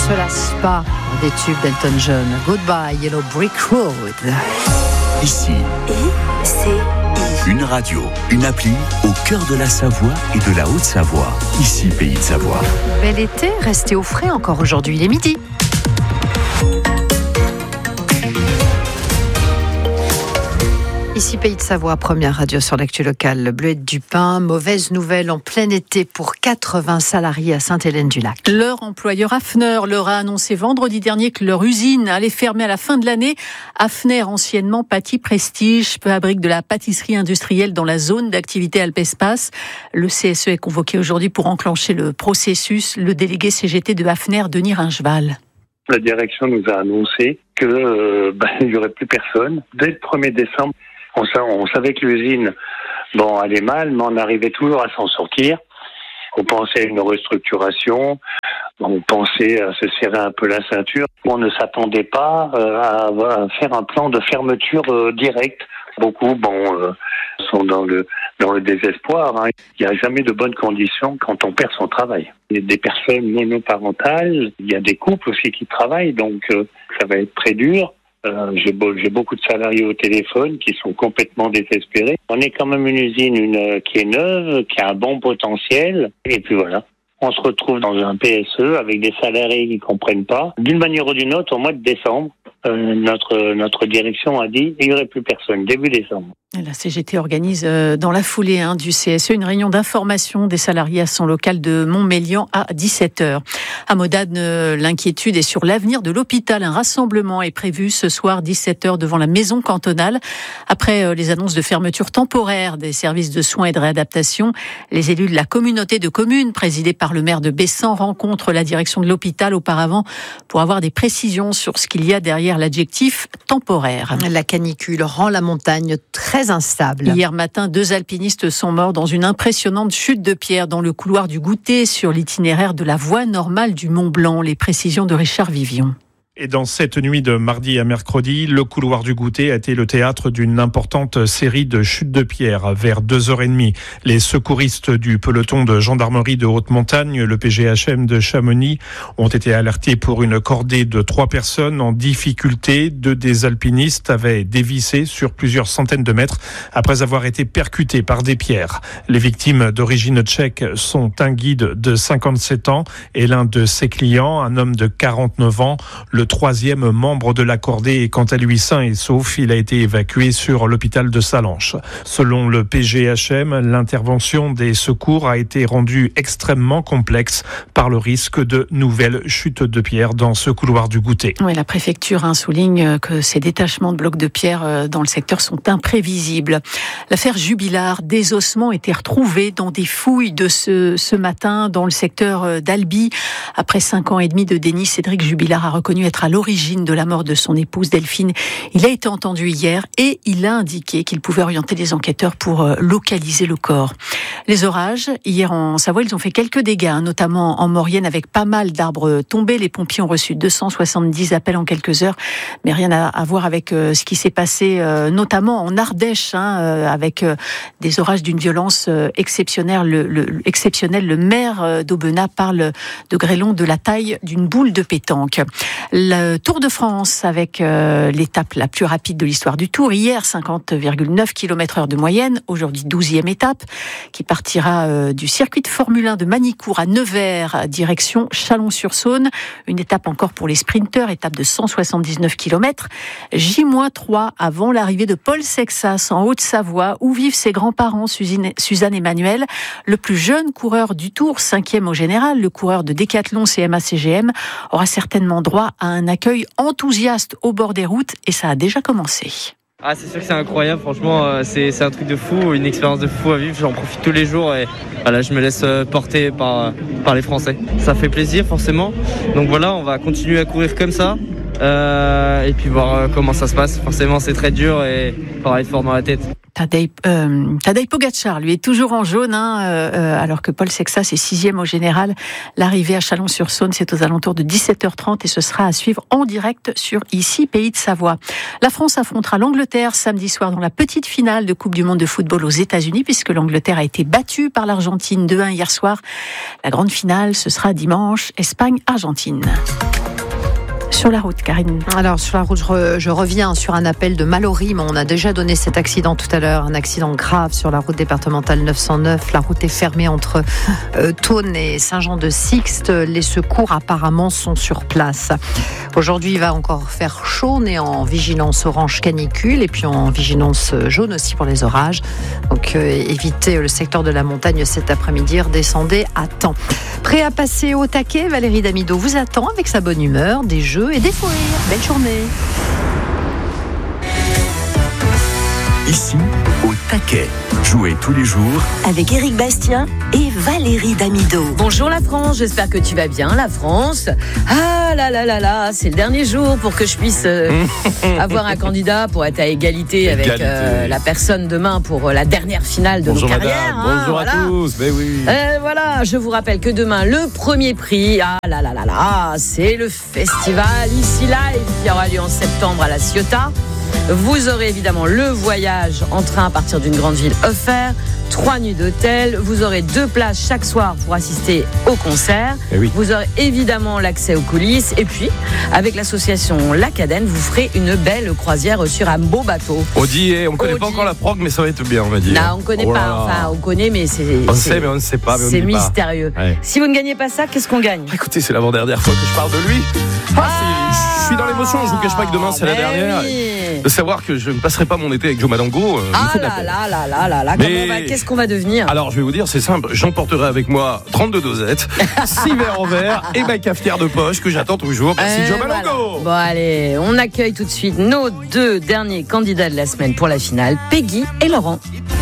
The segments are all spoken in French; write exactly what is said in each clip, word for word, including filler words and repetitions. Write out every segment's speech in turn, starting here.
se lasse pas des tubes d'Elton John. Goodbye Yellow Brick Road. Ici, I C I. Une radio, une appli au cœur de la Savoie et de la Haute-Savoie. Ici, Pays de Savoie. Bel été, restez au frais encore aujourd'hui, il est midi. Ici Pays de Savoie, première radio sur l'actu locale. Le Bleuette du Pin, mauvaise nouvelle en plein été pour quatre-vingts salariés à Sainte-Hélène-du-Lac. Leur employeur Hafner leur a annoncé vendredi dernier que leur usine allait fermer à la fin de l'année. Hafner, anciennement Paty Prestige, fabrique de la pâtisserie industrielle dans la zone d'activité Alpespace. Le C S E est convoqué aujourd'hui pour enclencher le processus. Le délégué C G T de Hafner, Denis Ringeval. La direction nous a annoncé que euh, bah, il n'y aurait plus personne. Dès le premier décembre, On, on savait que l'usine, bon, allait mal, mais on arrivait toujours à s'en sortir. On pensait à une restructuration, on pensait à se serrer un peu la ceinture. On ne s'attendait pas à, à faire un plan de fermeture euh, directe. Beaucoup, bon, euh, sont dans le dans le désespoir. Hein. Il n'y a jamais de bonnes conditions quand on perd son travail. Il y a des personnes monoparentales, il y a des couples aussi qui travaillent, donc euh, ça va être très dur. Euh, j'ai, beau, j'ai beaucoup de salariés au téléphone qui sont complètement désespérés. On est quand même une usine une, qui est neuve, qui a un bon potentiel. Et puis voilà, on se retrouve dans un P S E avec des salariés qui comprennent pas. D'une manière ou d'une autre, au mois de décembre, euh, notre notre direction a dit il n'y aurait plus personne, début décembre. La C G T organise dans la foulée hein, du C S E une réunion d'information des salariés à son local de Montmélian à dix-sept heures. À Modane, l'inquiétude est sur l'avenir de l'hôpital. Un rassemblement est prévu ce soir dix-sept heures devant la maison cantonale. Après les annonces de fermeture temporaire des services de soins et de réadaptation, les élus de la communauté de communes présidée par le maire de Bessan rencontrent la direction de l'hôpital auparavant pour avoir des précisions sur ce qu'il y a derrière l'adjectif temporaire. La canicule rend la montagne très instable. Hier matin, deux alpinistes sont morts dans une impressionnante chute de pierre dans le couloir du Goutet sur l'itinéraire de la voie normale du Mont Blanc. Les précisions de Richard Vivion. Et dans cette nuit de mardi à mercredi, le couloir du Goutet a été le théâtre d'une importante série de chutes de pierres. Vers deux heures trente, les secouristes du peloton de gendarmerie de haute montagne, le P G H M de Chamonix, ont été alertés pour une cordée de trois personnes en difficulté. Deux des alpinistes avaient dévissé sur plusieurs centaines de mètres après avoir été percutés par des pierres. Les victimes d'origine tchèque sont un guide de cinquante-sept ans et l'un de ses clients, un homme de quarante-neuf ans. Le troisième membre de la cordée est quant à lui sain et sauf. Il a été évacué sur l'hôpital de Sallanches. Selon le P G H M, l'intervention des secours a été rendue extrêmement complexe par le risque de nouvelles chutes de pierre dans ce couloir du Goutet. Oui, la préfecture hein, souligne que ces détachements de blocs de pierre dans le secteur sont imprévisibles. L'affaire Jubilard, des ossements étaient retrouvés dans des fouilles de ce, ce matin dans le secteur d'Albi. Après cinq ans et demi de déni, Cédric Jubilard a reconnu être à l'origine de la mort de son épouse Delphine. Il a été entendu hier et il a indiqué qu'il pouvait orienter les enquêteurs pour localiser le corps. Les orages, hier en Savoie, ils ont fait quelques dégâts, notamment en Maurienne avec pas mal d'arbres tombés. Les pompiers ont reçu deux cent soixante-dix appels en quelques heures, mais rien à voir avec ce qui s'est passé, notamment en Ardèche, hein, avec des orages d'une violence exceptionnelle. Le, le, exceptionnelle. Le maire d'Aubenas parle de grêlons de la taille d'une boule de pétanque. Le Tour de France avec euh, l'étape la plus rapide de l'histoire du Tour. Hier, cinquante virgule neuf kilomètres heure de moyenne. Aujourd'hui, douzième étape qui partira euh, du circuit de Formule un de Manicourt à Nevers, direction Chalon-sur-Saône. Une étape encore pour les sprinteurs, étape de cent soixante-dix-neuf kilomètres. J trois avant l'arrivée de Paul Sexas en Haute-Savoie, où vivent ses grands-parents, Suzanne, Suzanne et Manuel. Le plus jeune coureur du Tour, cinquième au général, le coureur de Décathlon C M A C G M, aura certainement droit à un accueil enthousiaste au bord des routes et ça a déjà commencé. Ah, c'est sûr que c'est incroyable, franchement, c'est, c'est un truc de fou, une expérience de fou à vivre, j'en profite tous les jours et voilà, je me laisse porter par, par les Français. Ça fait plaisir forcément, donc voilà, on va continuer à courir comme ça euh, et puis voir comment ça se passe. Forcément, c'est très dur et il faudra être fort dans la tête. Tadej, euh, Tadej Pogacar, lui, est toujours en jaune, hein, euh, alors que Paul Sexas est sixième au général. L'arrivée à Chalon-sur-Saône, c'est aux alentours de dix-sept heures trente et ce sera à suivre en direct sur Ici, Pays de Savoie. La France affrontera l'Angleterre samedi soir dans la petite finale de Coupe du Monde de football aux États-Unis, puisque l'Angleterre a été battue par l'Argentine deux un hier soir. La grande finale, ce sera dimanche, Espagne-Argentine. Sur la route, Karine. Alors, sur la route, je, re, je reviens sur un appel de Mallory, mais on a déjà donné cet accident tout à l'heure, un accident grave sur la route départementale neuf cent neuf. La route est fermée entre euh, Thônes et Saint-Jean-de-Sixte. Les secours, apparemment, sont sur place. Aujourd'hui, il va encore faire chaud. On est en vigilance orange canicule et puis en vigilance jaune aussi pour les orages. Donc, euh, évitez le secteur de la montagne cet après-midi. Redescendez à temps. Prêt à passer au taquet, Valérie Damido vous attend avec sa bonne humeur, des jeux et des fous rires. Belle journée. Ici, au taquet. Jouez tous les jours avec Éric Bastien et Valérie Damido. Bonjour la France, j'espère que tu vas bien la France. Ah là là là là, c'est le dernier jour pour que je puisse euh, avoir un candidat pour être à égalité, égalité. avec euh, la personne demain pour euh, la dernière finale de Bonjour nos carrières. Madame. Hein, Bonjour voilà. à tous, mais oui. Euh, voilà, je vous rappelle que demain, le premier prix, ah là là là là, c'est le festival Ici Live qui aura lieu en septembre à La Ciotat. Vous aurez évidemment le voyage en train à partir d'une grande ville offert, trois nuits d'hôtel, vous aurez deux places chaque soir pour assister au concert, eh oui. Vous aurez évidemment l'accès aux coulisses et puis avec l'association La Cadène, vous ferez une belle croisière sur un beau bateau. On dit, eh, on ne connaît Audi. pas encore la prog, mais ça va être bien, on va dire. Non, on ne connaît oh pas, enfin on connaît, mais c'est... On c'est, sait, mais on ne sait pas. Mais on c'est dit pas. mystérieux. Ouais. Si vous ne gagnez pas ça, qu'est-ce qu'on gagne ? Écoutez, c'est l'avant-dernière fois que je parle de lui. Ah, c'est, je suis dans l'émotion, je vous cache pas que demain c'est la dernière. Oui. De savoir que je ne passerai pas mon été avec Joe Malango. Euh, ah là là là là là là, mais... va, qu'est-ce qu'on va devenir ? Alors je vais vous dire, c'est simple, j'emporterai avec moi trente-deux dosettes, six verres en verre et ma cafetière de poche que j'attends toujours. Merci euh, Joe Malango. Voilà. Bon allez, on accueille tout de suite nos deux derniers candidats de la semaine pour la finale, Peggy et Laurent.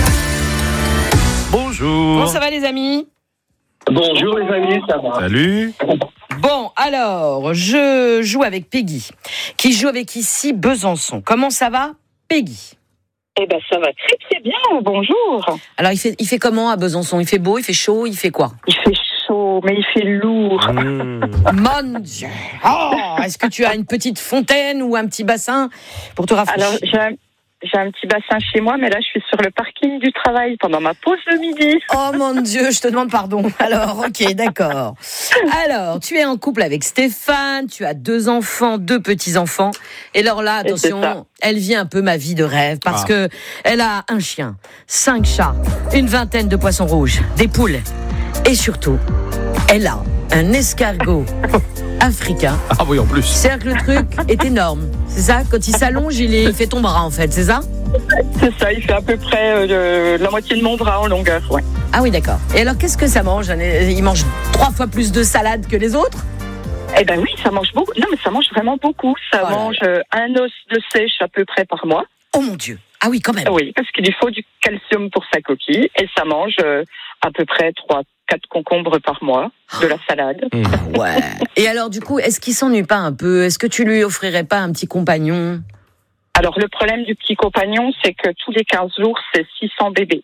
Bonjour. Comment ça va les amis ? Bonjour les amis, ça va ? Salut. Bon, alors, je joue avec Peggy, qui joue avec ici Besançon. Comment ça va, Peggy ? Eh ben, ça va très très bien, bonjour. Alors, il fait, il fait comment à Besançon ? Il fait beau, il fait chaud, il fait quoi ? Il fait chaud, mais il fait lourd. Mmh. Mon Dieu ! Oh, est-ce que tu as une petite fontaine ou un petit bassin pour te rafraîchir ? Alors, j'ai un, j'ai un petit bassin chez moi, mais là, je suis sur le parking du travail pendant ma pause de midi. Oh mon Dieu, je te demande pardon. Alors, ok, d'accord. Alors, tu es en couple avec Stéphane, tu as deux enfants, deux petits-enfants. Et alors là, attention, elle vit un peu ma vie de rêve parce ah. que elle a un chien, cinq chats, une vingtaine de poissons rouges, des poules. Et surtout, elle a un escargot africain. Ah oui, en plus. C'est-à-dire que le truc est énorme. C'est ça ? Quand il s'allonge, il, est, il fait ton bras, en fait. C'est ça ? C'est ça, il fait à peu près euh, la moitié de mon bras en longueur, ouais. Ah oui, d'accord. Et alors, qu'est-ce que ça mange ? Il mange trois fois plus de salade que les autres ? Eh ben oui, ça mange beaucoup. Non, mais ça mange vraiment beaucoup. Ça oh mange euh, un os de sèche à peu près par mois. Oh mon Dieu. Ah oui, quand même. Oui, parce qu'il lui faut du calcium pour sa coquille. Et ça mange euh, à peu près trois quatre concombres par mois, de la salade. Mmh. Ouais. Et alors, du coup, est-ce qu'il s'ennuie pas un peu ? Est-ce que tu lui offrirais pas un petit compagnon ? Alors, le problème du petit compagnon, c'est que tous les quinze jours, c'est six cents bébés.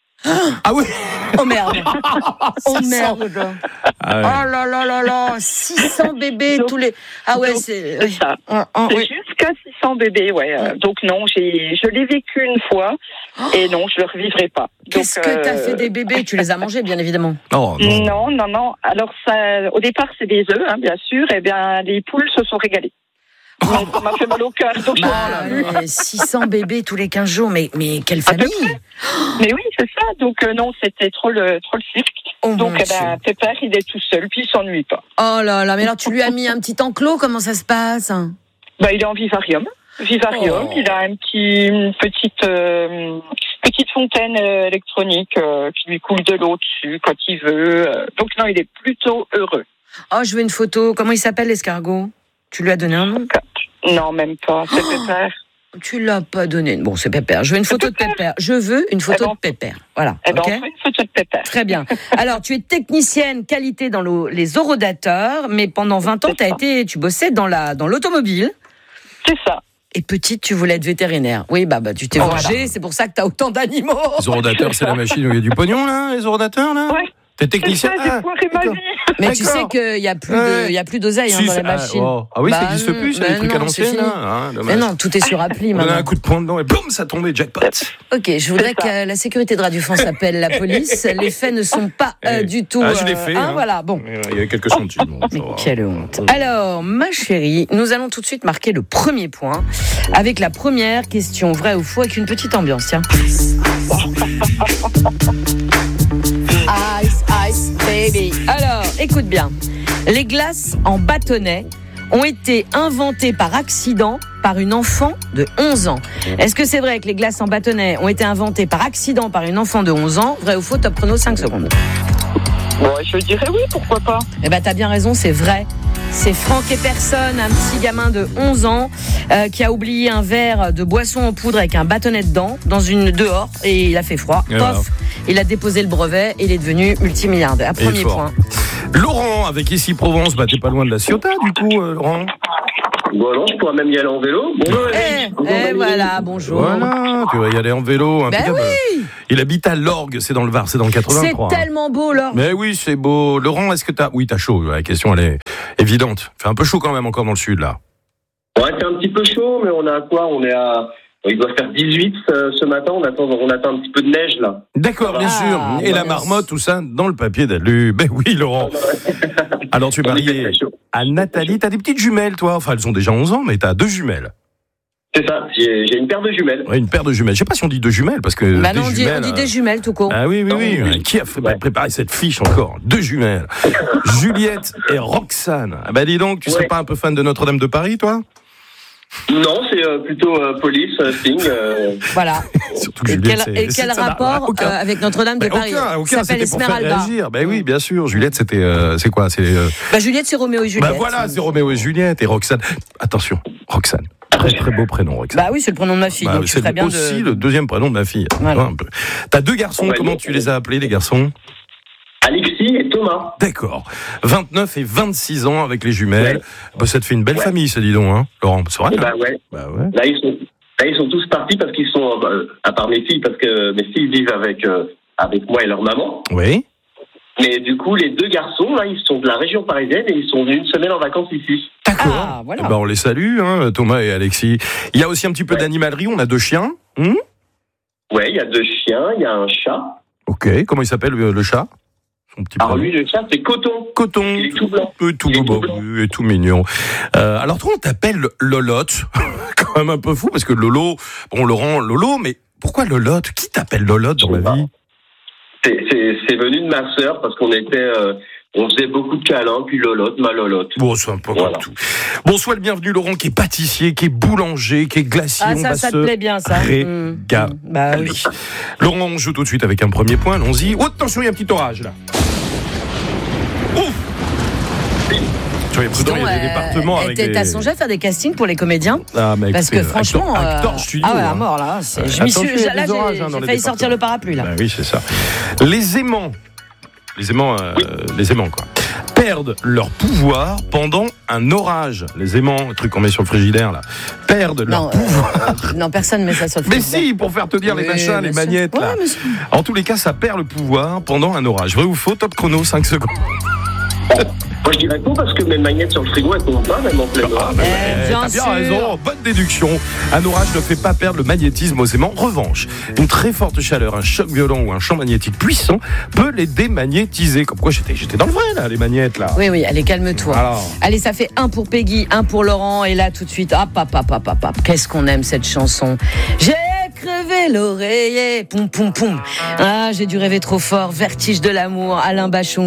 Ah oui. Oh merde. Oh merde. Ah ouais. Oh là là là là. six cents bébés donc, tous les... Ah ouais, donc, c'est... c'est ça. Oh, oh, c'est oui. jusqu'à six cents bébés, ouais. Euh, donc non, j'ai, je l'ai vécu une fois et non, je le revivrai pas. Qu'est-ce donc, que euh... t'as fait des bébés ? Tu les as mangés, bien évidemment. Oh, non. non, non, non. Alors, ça, au départ, c'est des œufs, hein, bien sûr. Et bien, les poules se sont régalées. Mais ça m'a fait mal au cœur. Donc bah, mais six cents bébés tous les quinze jours, mais, mais quelle famille ! Mais oui, c'est ça. Donc euh, non, c'était trop le, trop le cirque. Oh donc eh ben, Pépère, il est tout seul, puis il s'ennuie pas. Oh là là, mais alors tu lui as mis un petit enclos, comment ça se passe ? Bah, il est en vivarium. Vivarium, oh. Il a un petit, une petite, euh, petite fontaine euh, électronique euh, qui lui coule de l'eau dessus quand il veut. Euh, donc non, il est plutôt heureux. Oh, je veux une photo. Comment il s'appelle, l'escargot ? Tu lui as donné un nom ? Non, même pas. C'est oh, Pépère. Tu l'as pas donné. Bon, c'est Pépère. Je veux une photo de Pépère. Je veux une photo eh ben, de Pépère. Voilà. Eh ben, okay. on fait une photo de Pépère. Très bien. Alors, tu es technicienne qualité dans le, les orodateurs, mais pendant vingt ans, t'as été, tu bossais dans, la, dans l'automobile. C'est ça. Et petite, tu voulais être vétérinaire. Oui, bah, bah tu t'es oh, vengé, voilà. C'est pour ça que t'as autant d'animaux. Les orodateurs, c'est la machine où il y a du pognon, là, les orodateurs, là ? Ouais. T'es technicien. C'est ça, j'ai foiré ma vie. Mais tu sais qu'il n'y a plus de, il y a plus d'oseille hein, Si, dans les ah, machines. oh. Ah oui, ça n'existe plus, c'est bah des trucs non, à l'ancienne. c'est fini. Hein, Mais non, tout est sur appli On maintenant. a un coup de poing dedans et boum, ça tombait, jackpot. Ok, je voudrais que la sécurité de Radio France appelle la police. Les faits ne sont pas euh, du tout. Ah, je l'ai fait. Hein, hein. Voilà, bon. Il y a quelques centimes. Bon, Mais quelle honte. Alors, ma chérie, nous allons tout de suite marquer le premier point avec la première question, vrai ou faux, avec une petite ambiance, tiens. Ice, ice, baby. Alors, écoute bien. Les glaces en bâtonnet ont été inventées par accident par une enfant de onze ans. Est-ce que c'est vrai que les glaces en bâtonnet ont été inventées par accident par une enfant de onze ans? Vrai ou faux? Top chrono, cinq secondes. Bon, je dirais oui, pourquoi pas. Eh ben, t'as bien raison, c'est vrai. C'est Franck Epperson, un petit gamin de onze ans, euh, qui a oublié un verre de boisson en poudre avec un bâtonnet dedans, dans une dehors, et il a fait froid. Et Pof, voilà. il a déposé le brevet, et il est devenu multimilliardaire. Et Premier fort. point. Laurent, avec Ici Provence, bah t'es pas loin de la Ciotat, du coup, euh, Laurent. Bon, non, je pourrais même y aller en vélo. Bonjour, Eh, Eric. Bonjour, eh, Valérie. voilà, bonjour. Voilà, tu vas y aller en vélo. Ben impeccable. oui, Il habite à Lorgues, c'est dans le Var, c'est dans le c'est quatre-vingt-trois. tellement beau, Laure. Mais oui, c'est beau. Laurent, est-ce que t'as... Oui, t'as chaud, la question, elle est évidente. Fait un peu chaud quand même encore dans le sud, là. Ouais, c'est un petit peu chaud, mais on est à quoi? On est à... Il doit faire dix-huit euh, ce matin, on attend, on attend un petit peu de neige, là. D'accord, bien Ah, sûr. Et bah, la marmotte, tout ça, dans le papier d'alu. Ben oui, Laurent. Alors, tu es Oui, c'est marié très chaud. à Nathalie. T'as des petites jumelles, toi. Enfin, elles ont déjà onze ans, mais t'as deux jumelles. C'est ça, j'ai j'ai une paire de jumelles. Ouais, une paire de jumelles. Je sais pas si on dit deux jumelles, parce que Bah des non, on dit, jumelles... on dit euh, des jumelles, tout court. Ah oui, oui, Non, oui. oui. Qui a fait Ouais. préparer cette fiche encore? Deux jumelles. Juliette et Roxane. Ah bah dis donc, tu serais Ouais. pas un peu fan de Notre-Dame de Paris, toi? Non, c'est euh, plutôt euh, police, euh, Sting. euh, Voilà. Surtout que Et Juliette, quel, c'est- et c'est- quel ça n'a rapport aucun. euh, avec Notre-Dame de Mais Paris? aucun, aucun, Ça s'appelle c'était pour faire Esmeralda. réagir. Ben oui, bien sûr. Juliette, c'était, euh, c'est quoi? C'est, euh, Bah, Juliette, c'est Roméo et Juliette. bah voilà, c'est Roméo et Juliette et Roxane. Attention, Roxane. Très très beau prénom, Roxane. Bah oui, c'est le prénom de ma fille, Bah, donc tu c'est ferais bien aussi de... le deuxième prénom de ma fille. Voilà. Tu vois, un peu. T'as deux garçons, Ouais, comment bon. tu les as appelés, les garçons? Alexis et Thomas. D'accord. vingt-neuf et vingt-six ans avec les jumelles. Ouais. Bah, ça te fait une belle Ouais. famille, ça, dis donc, hein, Laurent. C'est vrai, Et hein bah ouais, Bah ouais. là ils sont, là, ils sont tous partis parce qu'ils sont, euh, à part mes filles, parce que mes filles vivent avec, euh, avec moi et leur maman. Oui. Mais du coup, les deux garçons, là, ils sont de la région parisienne et ils sont venus une semaine en vacances ici. D'accord. Ah, voilà. Eh ben, on les salue, hein, Thomas et Alexis. Il y a aussi un petit peu Ouais. d'animalerie. On a deux chiens. Hmm Ouais, il y a deux chiens, il y a un chat. ok. Comment il s'appelle, le, le chat? Son petit Alors prénom. lui, le chat, c'est Coton. Coton. Il est tout blanc. Et tout, Il est tout beau, blanc. et tout mignon. Euh, alors toi, on t'appelle Lolotte. Quand même un peu fou, parce que Lolo, bon, Laurent, Lolo, mais pourquoi Lolotte? Qui t'appelle Lolotte dans Je sais la pas. vie? C'est, c'est, c'est venu de ma sœur parce qu'on était, euh, on faisait beaucoup de câlins, puis Lolotte, ma Lolotte. Bon, c'est un peu Voilà. comme tout. Bon, sois le bienvenu, Laurent, qui est pâtissier, qui est boulanger, qui est glacier. Ah, on ça, va ça se te plaît bien, ça. régaler. Mmh, mmh. Bah oui. Laurent, on joue tout de suite avec un premier point. Allons-y. Oh, attention, il y a un petit orage, là. Ouf! Soyez prudents, il y a des Euh, départements avec t'as des... t'as songé à faire des castings pour les comédiens? Ah, mais Parce écoutez, que franchement, Actor, euh, Actor Studio, ah ouais, hein. à mort là. c'est- Ouais, je m'y suis, attention, il y a là, des j'ai, orages, hein, j'ai dans les failli sortir le parapluie là. Bah oui, c'est ça. Les aimants, les aimants, euh, les aimants quoi, perdent leur pouvoir pendant un orage. Les aimants, le truc qu'on met sur le frigidaire là, perdent leur Non, pouvoir. euh, non, personne met ça sur le Mais frigidaire. si, pour faire te dire les Oui, machins, les bien sûr. magnettes là. Ouais, mais c'est- En tous les cas, ça perd le pouvoir pendant un orage. Vrai ou faux? Top chrono, cinq secondes. Moi, je dirais faux parce que mes magnettes sur le frigo, elles tombent pas, même en plein orage. bah, Eh, ouais, bien t'as bien sûr. raison, bonne déduction. Un orage ne fait pas perdre le magnétisme aux aimants. En revanche, une très forte chaleur, un choc violent ou un champ magnétique puissant peut les démagnétiser. Comme quoi, j'étais, j'étais dans le vrai là, les magnettes là. Oui, oui, allez, calme-toi. Alors. Allez, ça fait un pour Peggy, un pour Laurent, et là, tout de suite, hop, hop, hop, hop, hop, hop. Qu'est-ce qu'on aime cette chanson. J'ai crevé l'oreiller, poum, poum, poum. Ah, j'ai dû rêver trop fort, vertige de l'amour, Alain Bachung.